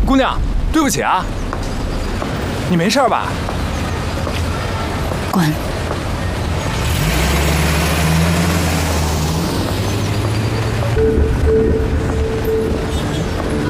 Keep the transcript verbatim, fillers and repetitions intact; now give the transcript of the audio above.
姑娘，对不起啊，你没事吧？ 滚！